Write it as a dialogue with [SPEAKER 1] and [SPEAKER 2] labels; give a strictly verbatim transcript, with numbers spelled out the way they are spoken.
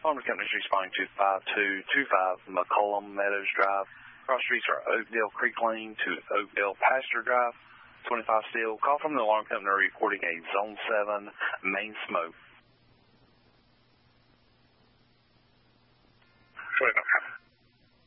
[SPEAKER 1] Alarm company is responding to five two two five McCollum Meadows Drive. Cross streets are Oakdale Creek Lane to Oakdale Pasture Drive. twenty-five still. Call from the alarm company reporting a Zone seven main smoke.
[SPEAKER 2] twenty-five.